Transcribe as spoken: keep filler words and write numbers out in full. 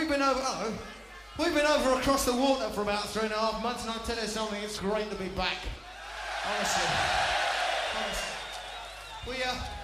we've been over, hello. We've been over across the water for about three and a half months, and I'll tell you something, it's great to be back. Honestly. Honestly. We, uh,